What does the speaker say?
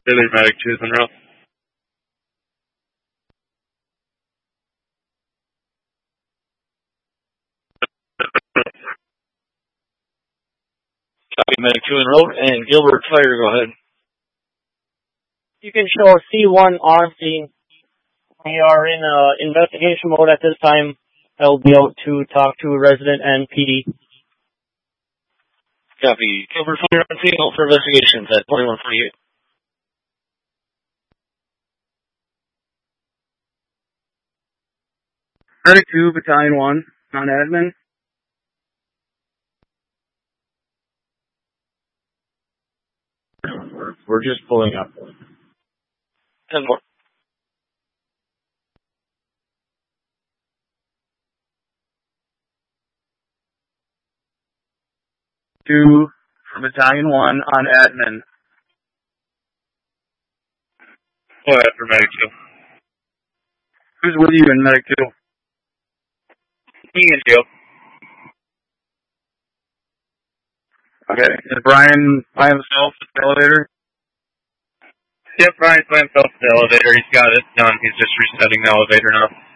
Taylor Medic 2 is en route. Copy, Medic 2 en route, and Gilbert Fire, go ahead. You can show C1 on scene. We are in investigation mode at this time. I'll be out to talk to a resident and PD. Copy. Gilbert Fire on scene, out for investigations at 2148. Medic 2, Battalion 1, on admin. We're just pulling up. 10 more. Two for Battalion 1 on admin. Go ahead for Medic 2. Who's with you in Medic 2? Me and Joe. Okay. Is Brian by himself at the elevator? Yep, Brian's by himself at the elevator. He's got it done. He's just resetting the elevator now.